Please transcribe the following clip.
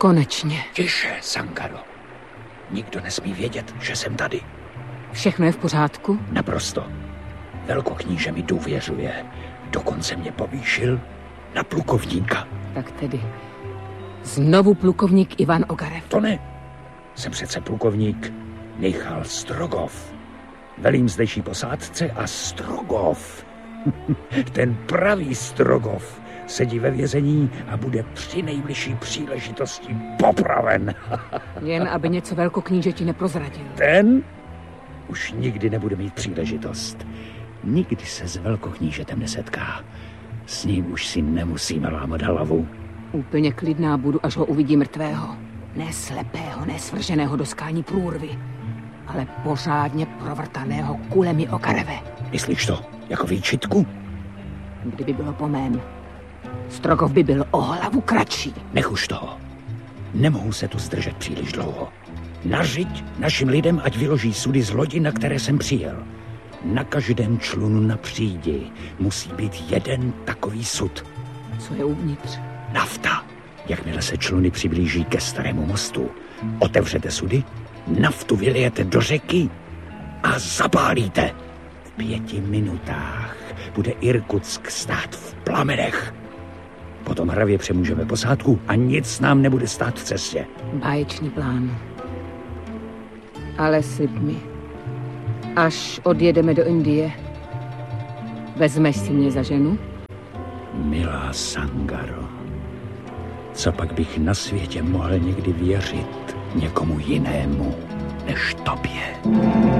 Konečně. Tiše, Sangaro. Nikdo nesmí vědět, že jsem tady. Všechno je v pořádku? Naprosto. Velkokníže mi důvěřuje. Dokonce mě povýšil na plukovníka. Tak tedy znovu plukovník Ivan Ogarev. To ne. Jsem přece plukovník Michal Strogov. Velím zdejší posádce a Strogov. Ten pravý Strogov sedí ve vězení a bude při nejbližší příležitosti popraven. Jen aby něco velkoknížeti neprozradil. Ten už nikdy nebude mít příležitost. Nikdy se s velkoknížetem nesetká. S ním už si nemusíme lámat hlavu. Úplně klidná budu, až ho uvidí mrtvého. Ne slepého, ne svrženého do skální průrvy, ale pořádně provrtaného kulemi Ogareve. Myslíš to jako výčitku? Kdyby bylo po mém, Strogov by byl o hlavu kratší. Nech už toho. Nemohu se tu zdržet příliš dlouho. Nařiď našim lidem, ať vyloží sudy z lodi, na které jsem přijel. Na každém člunu na přídi musí být jeden takový sud. Co je uvnitř? Nafta. Jakmile se čluny přiblíží ke starému mostu, otevřete sudy, naftu vylijete do řeky a zapálíte. V 5 minutách bude Irkutsk stát v plamenech. Potom hravě přemůžeme posádku a nic nám nebude stát v cestě. Báječný plán. Ale slib mi, až odjedeme do Indie, vezmeš si mě za ženu? Milá Sangaro, co pak bych na světě mohl někdy věřit někomu jinému než tobě?